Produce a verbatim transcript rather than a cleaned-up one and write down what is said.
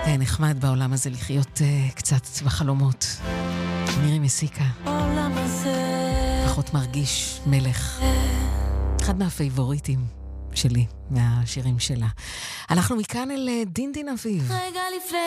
נחמד בעולם הזה לחיות uh, קצת בחלומות. מירי מסיקה. פחות מרגיש מלך. אחד מהפייבוריטים שלי, מהשירים שלה. אנחנו מכאן אל דין דין אביב. רגע לפני